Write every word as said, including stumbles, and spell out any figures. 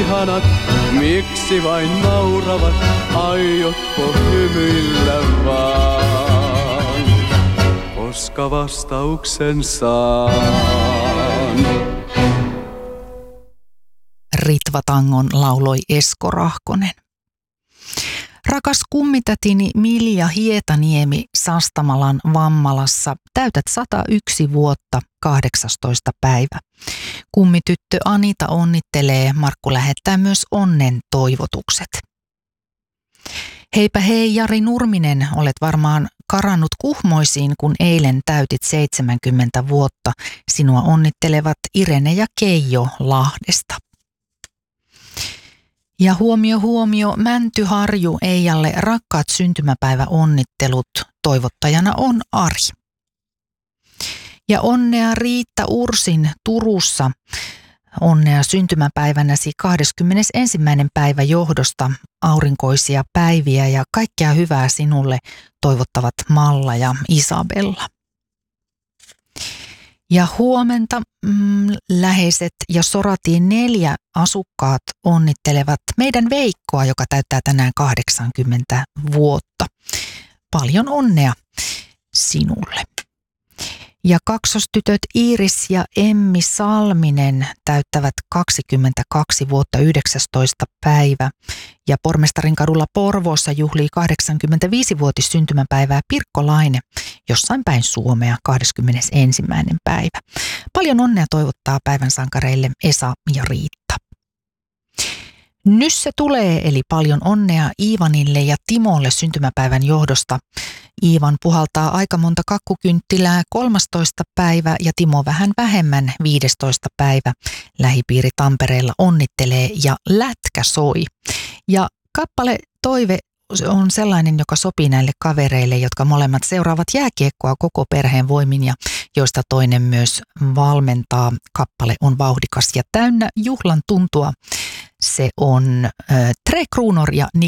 ihanat, miksi vain nauravat, aiotko hymyillä vaan? Koska vastauksen saan. Ritva-tangon lauloi Esko Rahkonen. Rakas kummitätini Milja Hietaniemi Sastamalan Vammalassa, täytät sata yksi vuotta, kahdeksastoista päivä. Kummityttö Anita onnittelee, Markku lähettää myös onnen toivotukset. Heipä hei Jari Nurminen, olet varmaan karannut Kuhmoisiin, kun eilen täytit seitsemänkymmentä vuotta. Sinua onnittelevat Irene ja Keijo Lahdesta. Ja huomio huomio, Mänty Harju Eijalle rakkaat syntymäpäiväonnittelut. Toivottajana on Ari. Ja onnea Riitta Ursin Turussa. Onnea syntymäpäivänäsi kahdeskymmenesensimmäinen päivä johdosta. Aurinkoisia päiviä ja kaikkea hyvää sinulle toivottavat Malla ja Isabella. Ja huomenta mm, läheiset ja Soratiin neljä asukkaat onnittelevat meidän Veikkoa, joka täyttää tänään kahdeksankymmentä vuotta. Paljon onnea sinulle. Ja kaksostytöt Iiris ja Emmi Salminen täyttävät kaksikymmentäkaksi vuotta, yhdeksästoista päivä. Ja Pormestarin kadulla Porvoossa juhlii kahdeksankymmentäviisivuotis syntymäpäivää Pirkko Laine jossain päin Suomea kahdeskymmenesensimmäinen päivä. Paljon onnea toivottaa päivän sankareille Esa ja Riitta. Nyt se tulee, eli paljon onnea Iivanille ja Timolle syntymäpäivän johdosta. Iivan puhaltaa aika monta kakkukynttilää kolmastoista päivä ja Timo vähän vähemmän viidestoista päivä. Lähipiiri Tampereella onnittelee ja lätkä soi. Ja kappale Toive on sellainen, joka sopii näille kavereille, jotka molemmat seuraavat jääkiekkoa koko perheen voimin ja joista toinen myös valmentaa. Kappale on vauhdikas ja täynnä juhlan tuntua. Se on äh, Tre Kronor ja Nick